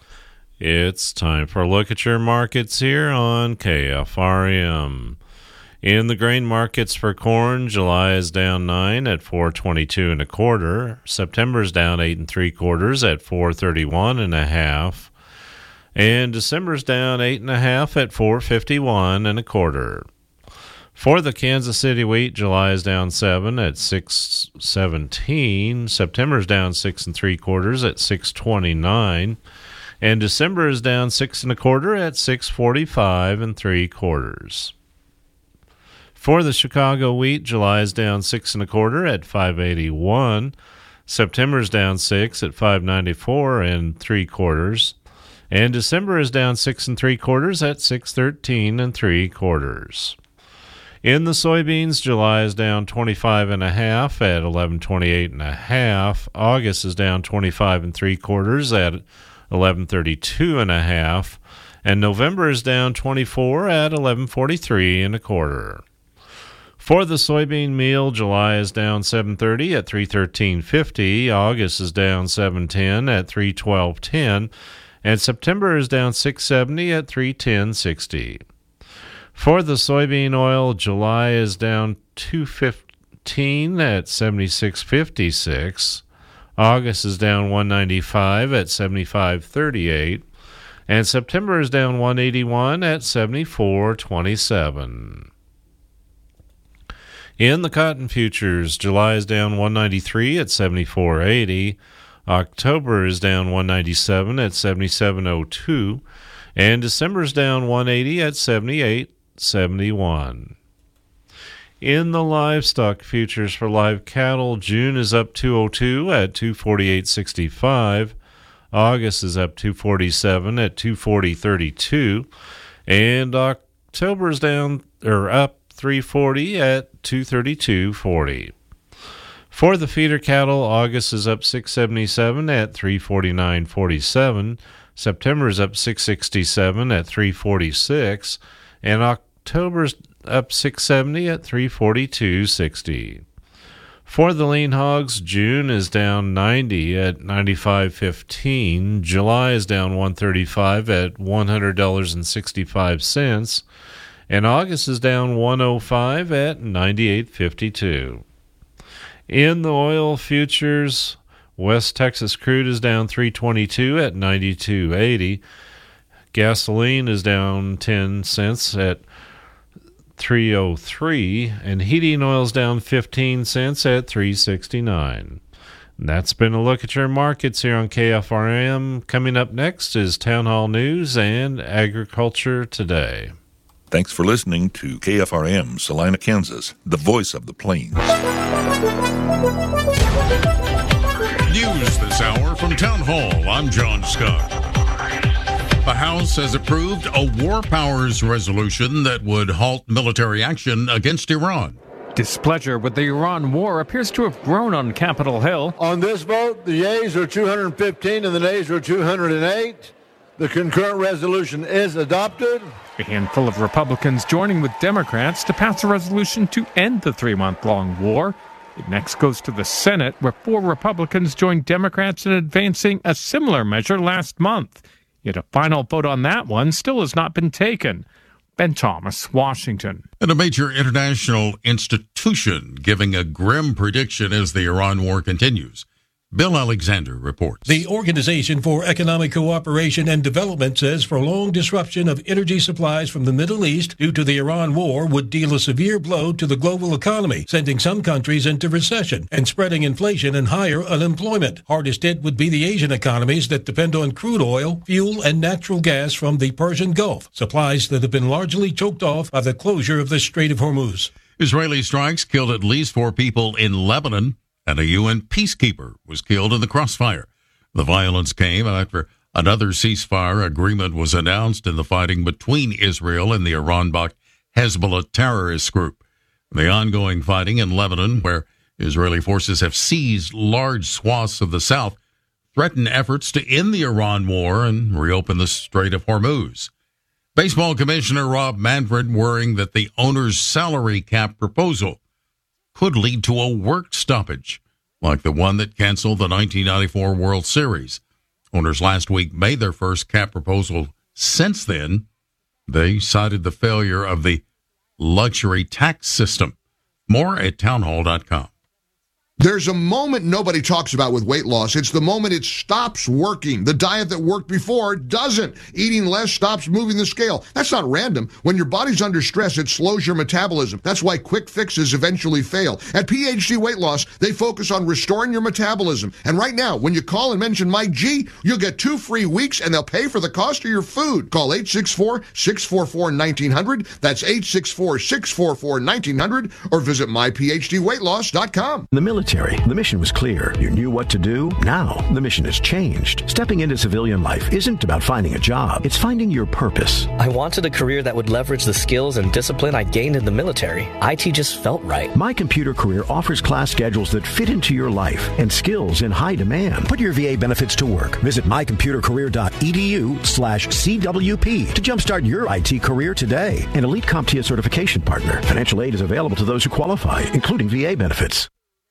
Speaker 1: It's time for a look at your markets here on KFRM. In the grain markets for corn, July is down 9 at 4.22 1/4. September is down 8 3/4 at 4.31 1/2. And December's down 8 1/2 at 4.51 1/4. For the Kansas City wheat, July is down 7 at 6.17. September's down 6 3/4 at 6.29. And December is down 6 1/4 at 6.45 3/4. For the Chicago wheat, July is down 6 1/4 at 5.81. September's down 6 at 5.94 3/4. And December is down 6 3/4 at 6.13 3/4. In the soybeans, July is down 25 1/2 at 11.28 1/2. August is down 25 3/4 at 11.32 1/2. And November is down 24 at 11.43 1/4. For the soybean meal, July is down 7.30 at 3.13.50. August is down 7.10 at 3.12.10. And September is down 6.70 at 3.10.60. For the soybean oil, July is down 2.15 at 76.56. August is down 1.95 at 75.38. And September is down 1.81 at 74.27. In the cotton futures, July is down 193 at 74.80. October is down 197 at 77.02. And December is down 180 at 78.71. In the livestock futures for live cattle, June is up 202 at 248.65. August is up 247 at 240.32. And October is down or up 340 at 232.40. For the feeder cattle, August is up 677 at 349.47. September is up 667 at 346, and October's up 670 at 342.60. For the lean hogs, June is down 90 at 95.15. July is down 135 at $100.65, and August is down 105 at 98.52. In the oil futures, West Texas crude is down 322 at 92.80. Gasoline is down 10 cents at 303, and heating oil is down 15 cents at 369. And that's been a look at your markets here on KFRM. Coming up next is Town Hall News and Agriculture Today.
Speaker 10: Thanks for listening to KFRM, Salina, Kansas, the voice of the plains.
Speaker 11: News this hour from Town Hall. I'm John Scott. The House has approved a war powers resolution that would halt military action against Iran.
Speaker 12: Displeasure with the Iran war appears to have grown on Capitol Hill.
Speaker 13: On this vote, the yeas are 215 and the nays are 208. The concurrent resolution is adopted.
Speaker 12: A handful of Republicans joining with Democrats to pass a resolution to end the 3-month-long war. It next goes to the Senate, where 4 Republicans joined Democrats in advancing a similar measure last month. Yet a final vote on that one still has not been taken. Ben Thomas, Washington.
Speaker 11: And a major international institution giving a grim prediction as the Iran war continues. Bill Alexander reports.
Speaker 14: The Organization for Economic Cooperation and Development says prolonged disruption of energy supplies from the Middle East due to the Iran war would deal a severe blow to the global economy, sending some countries into recession and spreading inflation and higher unemployment. Hardest hit would be the Asian economies that depend on crude oil, fuel, and natural gas from the Persian Gulf, supplies that have been largely choked off by the closure of the Strait of Hormuz.
Speaker 11: Israeli strikes killed at least 4 people in Lebanon, and a UN peacekeeper was killed in the crossfire. The violence came after another ceasefire agreement was announced in the fighting between Israel and the Iran-backed Hezbollah terrorist group. The ongoing fighting in Lebanon, where Israeli forces have seized large swaths of the south, threaten efforts to end the Iran war and reopen the Strait of Hormuz. Baseball Commissioner Rob Manfred worrying that the owner's salary cap proposal could lead to a work stoppage, like the one that canceled the 1994 World Series. Owners last week made their first cap proposal since then. They cited the failure of the luxury tax system. More at townhall.com.
Speaker 2: There's a moment nobody talks about with weight loss. It's the moment it stops working. The diet that worked before doesn't. Eating less stops moving the scale. That's not random. When your body's under stress, it slows your metabolism. That's why quick fixes eventually fail. At PhD Weight Loss, they focus on restoring your metabolism. And right now, when you call and mention Mike G, you'll get 2 free weeks and they'll pay for the cost of your food. Call 864-644-1900. That's 864-644-1900 or visit myphdweightloss.com.
Speaker 3: The military. The mission was clear. You knew what to do. Now, the mission has changed. Stepping into civilian life isn't about finding a job. It's finding your purpose.
Speaker 4: I wanted a career that would leverage the skills and discipline I gained in the military. IT just felt right.
Speaker 3: My Computer Career offers class schedules that fit into your life and skills in high demand. Put your VA benefits to work. Visit mycomputercareer.edu/CWP to jumpstart your IT career today. An elite CompTIA certification partner. Financial aid is available to those who qualify, including VA benefits.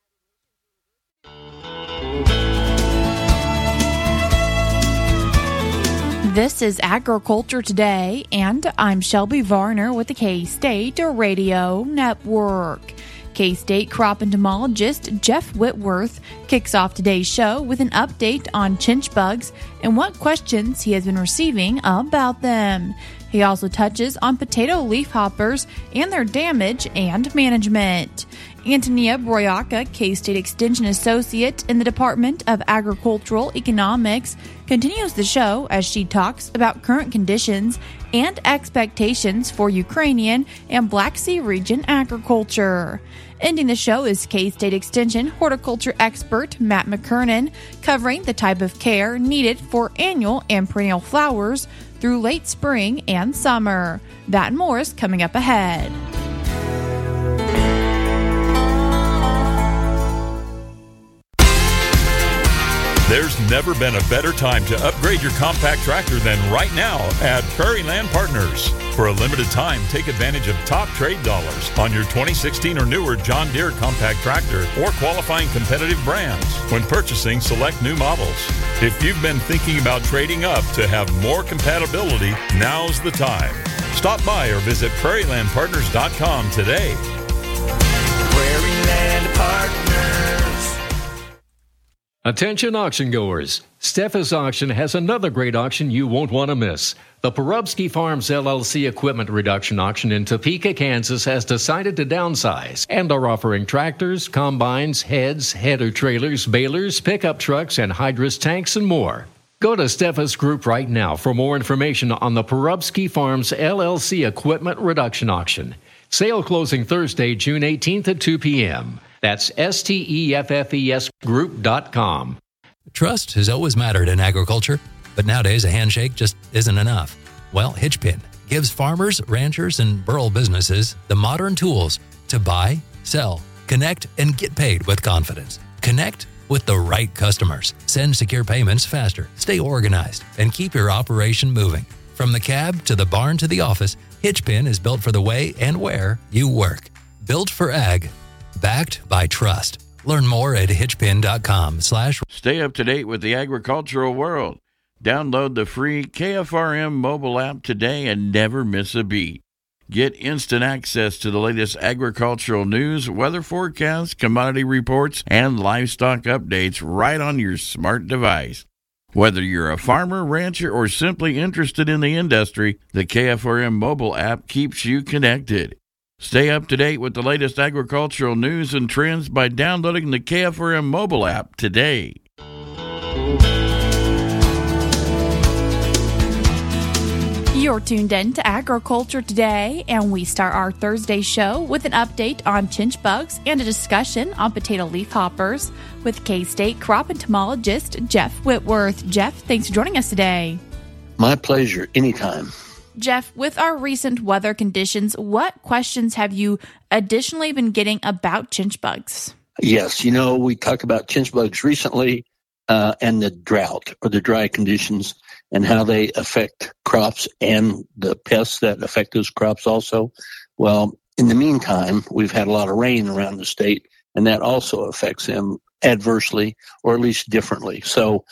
Speaker 15: This is Agriculture Today, and I'm Shelby Varner with the K-State Radio Network. K-State crop entomologist Jeff Whitworth kicks off today's show with an update on chinch bugs and what questions he has been receiving about them. He also touches on potato leafhoppers and their damage and management. Antonia Broyaka, K-State Extension Associate in the Department of Agricultural Economics, continues the show as she talks about current conditions and expectations for Ukrainian and Black Sea region agriculture. Ending the show is K-State Extension horticulture expert Matt McKernan, covering the type of care needed for annual and perennial flowers through late spring and summer. That and more is coming up ahead.
Speaker 16: There's never been a better time to upgrade your compact tractor than right now at Prairie Land Partners. For a limited time, take advantage of top trade dollars on your 2016 or newer John Deere compact tractor or qualifying competitive brands when purchasing select new models. If you've been thinking about trading up to have more compatibility, now's the time. Stop by or visit prairielandpartners.com today.
Speaker 17: Prairie Land Partners.
Speaker 18: Attention auction goers. Steffes Auction has another great auction you won't want to miss. The Porubsky Farms LLC Equipment Reduction Auction in Topeka, Kansas has decided to downsize and are offering tractors, combines, heads, header trailers, balers, pickup trucks, and hydrous tanks and more. Go to Steffes Group right now for more information on the Porubsky Farms LLC Equipment Reduction Auction. Sale closing Thursday, June 18th at 2 p.m. That's STEFFES Group.com.
Speaker 19: Trust has always mattered in agriculture, but nowadays a handshake just isn't enough. Well, Hitchpin gives farmers, ranchers, and rural businesses the modern tools to buy, sell, connect, and get paid with confidence. Connect with the right customers. Send secure payments faster, stay organized, and keep your operation moving. From the cab to the barn to the office, Hitchpin is built for the way and where you work. Built for ag. Backed by trust. Learn more at hitchpin.com/.
Speaker 20: Stay up to date with the agricultural world. Download the free KFRM mobile app today and never miss a beat. Get instant access to the latest agricultural news, weather forecasts, commodity reports, and livestock updates right on your smart device. Whether you're a farmer, rancher, or simply interested in the industry, the KFRM mobile app keeps you connected. Stay up to date with the latest agricultural news and trends by downloading the KFRM mobile app today.
Speaker 15: You're tuned in to Agriculture Today, and we start our Thursday show with an update on chinch bugs and a discussion on potato leafhoppers with K-State crop entomologist Jeff Whitworth. Jeff, thanks for joining us today.
Speaker 21: My pleasure, anytime.
Speaker 15: Jeff, with our recent weather conditions, what questions have you additionally been getting about chinch bugs?
Speaker 21: Yes, we talked about chinch bugs recently and the drought or the dry conditions and how they affect crops and the pests that affect those crops also. Well, in the meantime, we've had a lot of rain around the state, and that also affects them adversely or at least differently. So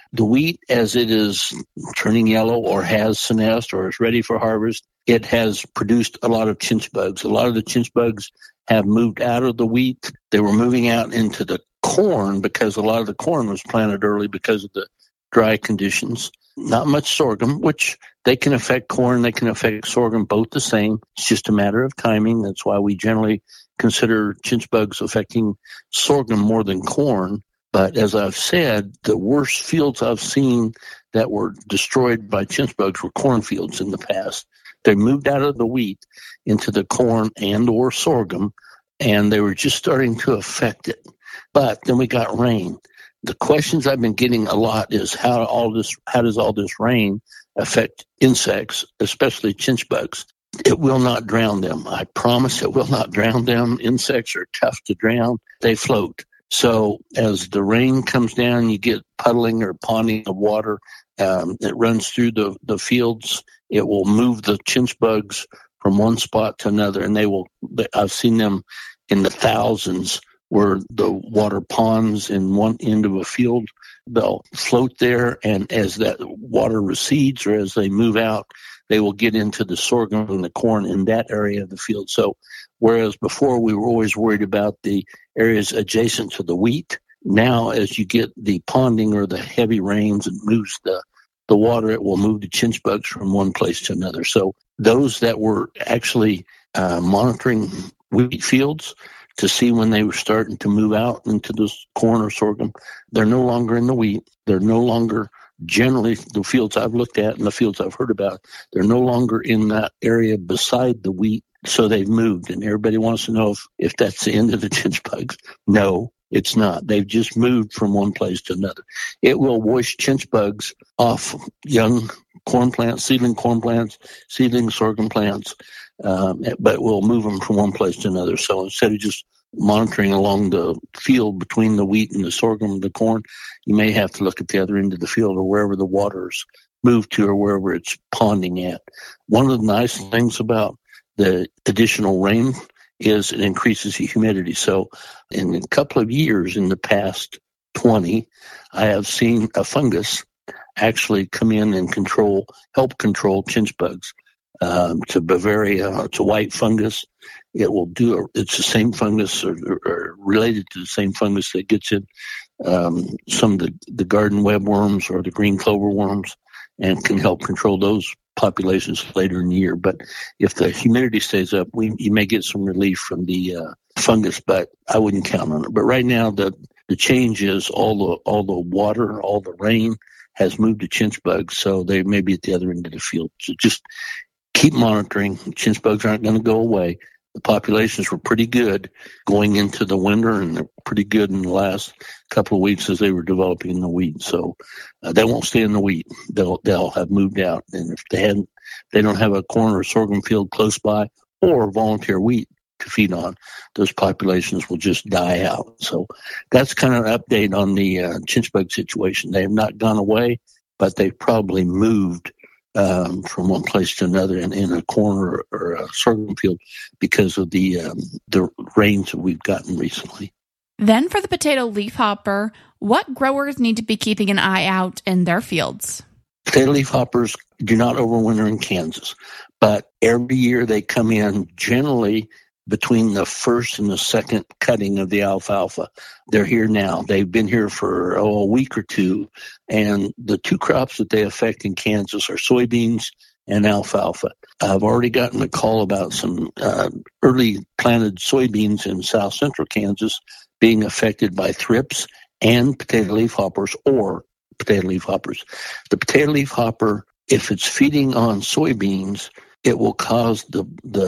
Speaker 21: The wheat, as it is turning yellow or has senesced or is ready for harvest, it has produced a lot of chinch bugs. A lot of the chinch bugs have moved out of the wheat. They were moving out into the corn because a lot of the corn was planted early because of the dry conditions. Not much sorghum, which they can affect corn, they can affect sorghum both the same. It's just a matter of timing. That's why we generally consider chinch bugs affecting sorghum more than corn. But as I've said, the worst fields I've seen that were destroyed by chinch bugs were cornfields in the past. They moved out of the wheat into the corn and or sorghum, and they were just starting to affect it. But then we got rain. The questions I've been getting a lot is how does all this rain affect insects, especially chinch bugs? It will not drown them. I promise it will not drown them. Insects are tough to drown. They float. So as the rain comes down, you get puddling or ponding of water. It runs through the fields. It will move the chinch bugs from one spot to another, and I've seen them in the thousands where the water ponds in one end of a field. They'll float there, and as that water recedes or as they move out, they will get into the sorghum and the corn in that area of the field. So whereas before we were always worried about the areas adjacent to the wheat, now as you get the ponding or the heavy rains and moves the water, it will move the chinch bugs from one place to another. So those that were actually monitoring wheat fields to see when they were starting to move out into the corn or sorghum, they're no longer in the wheat. They're no longer, generally, the fields I've looked at and the fields I've heard about, they're no longer in that area beside the wheat. So they've moved, and everybody wants to know if that's the end of the chinch bugs. No, it's not. They've just moved from one place to another. It will wash chinch bugs off young corn plants, seedling sorghum plants, but we'll move them from one place to another. So instead of just monitoring along the field between the wheat and the sorghum and the corn, you may have to look at the other end of the field or wherever the water's moved to or wherever it's ponding at. One of the nice things about the additional rain is it increases the humidity. So in a couple of years, in the past 20, I have seen a fungus actually come in and help control chinch bugs. To Bavaria, it's a white fungus. It's the same fungus or related to the same fungus that gets in some of the garden webworms or the green clover worms and can help control those populations later in the year. But if the humidity stays up, you may get some relief from the fungus, but I wouldn't count on it. But right now, the change is all the water, all the rain has moved to chinch bugs, so they may be at the other end of the field. So just keep monitoring. Chinch bugs aren't going to go away. The populations were pretty good going into the winter, and they're pretty good in the last couple of weeks as they were developing in the wheat. So they won't stay in the wheat. They'll have moved out. And if they don't have a corn or sorghum field close by or volunteer wheat to feed on, those populations will just die out. So that's kind of an update on the chinch bug situation. They have not gone away, but they've probably moved from one place to another in a corn or a sorghum field because of the rains that we've gotten recently.
Speaker 15: Then for the potato leafhopper, what growers need to be keeping an eye out in their fields?
Speaker 21: Potato leafhoppers do not overwinter in Kansas, but every year they come in generally between the first and the second cutting of the alfalfa. They're here now. They've been here for a week or two, and the two crops that they affect in Kansas are soybeans and alfalfa. I've already gotten a call about some early planted soybeans in south central Kansas being affected by thrips and potato leafhoppers or potato leafhoppers. The potato leafhopper, if it's feeding on soybeans, it will cause the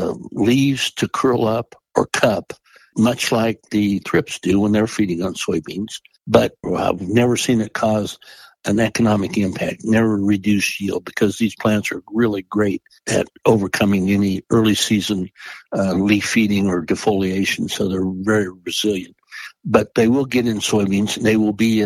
Speaker 21: leaves to curl up or cup, much like the thrips do when they're feeding on soybeans. But I've never seen it cause an economic impact, never reduce yield, because these plants are really great at overcoming any early season leaf feeding or defoliation, so they're very resilient. But they will get in soybeans, and they will be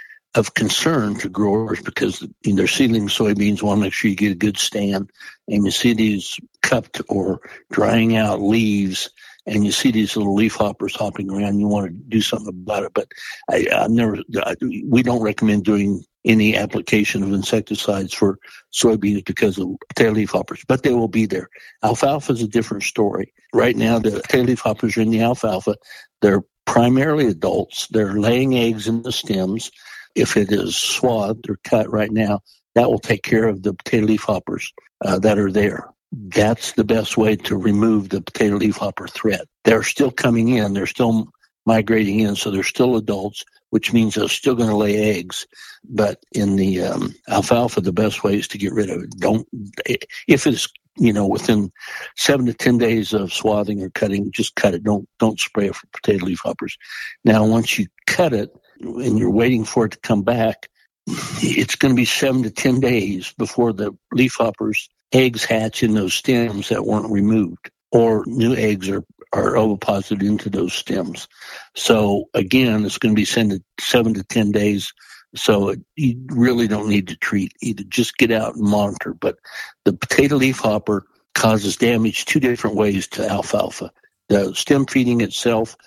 Speaker 21: of concern to growers because they're seedling soybeans. Want to make sure you get a good stand, and you see these cupped or drying out leaves, and you see these little leaf hoppers hopping around, you want to do something about it. But we don't recommend doing any application of insecticides for soybeans because of tail leaf hoppers, but they will be there. Alfalfa is a different story. Right now, the tail leaf hoppers are in the alfalfa. They're primarily adults. They're laying eggs in the stems. If it is swathed or cut right now, that will take care of the potato leaf hoppers that are there. That's the best way to remove the potato leaf hopper threat. They're still coming in. They're still migrating in, so they're still adults, which means they're still going to lay eggs. But in the alfalfa, the best way is to get rid of it. If it's within 7 to 10 days of swathing or cutting, just cut it. Don't spray it for potato leaf hoppers. Now, once you cut it and you're waiting for it to come back, it's going to be 7 to 10 days before the leaf hoppers eggs hatch in those stems that weren't removed, or new eggs are oviposited into those stems. So again, it's going to be 7 to 10 days. So you really don't need to treat. Either just get out and monitor. But the potato leaf hopper causes damage 2 different ways to alfalfa. The stem feeding itself